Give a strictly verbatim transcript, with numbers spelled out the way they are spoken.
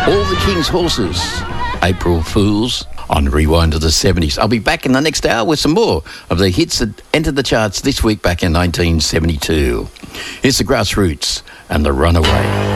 All the King's Horses, April Fools, on Rewind to the seventies. I'll be back in the next hour with some more of the hits that entered the charts this week back in nineteen seventy-two. Here's the Grassroots and The Runaway.